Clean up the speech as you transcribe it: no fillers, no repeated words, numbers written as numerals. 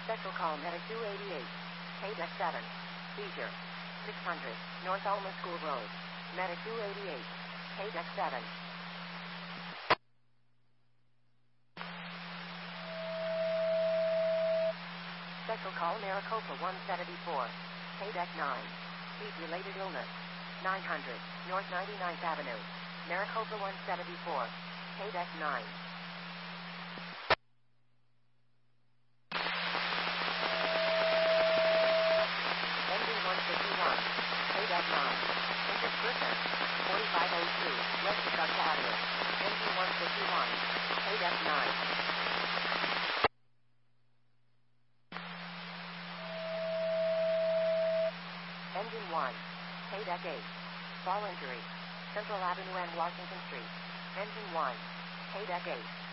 Special call Medic 288. KDEC 7. Seizure. 600. North Alma School Road. Medic 288. KDEC 7. Special call Maricopa 174. KDEC 9. Sleep-related illness. 900. North 99th Avenue. Maricopa 174. KDEC 9. Engine 151. KDEC 9. Injured person. 4502. West Augusta Avenue. Engine 151. KDEC 9. Engine 1. KDEC 8. Fall injury. Central Avenue and Washington Street. Engine 1. KDEC 8.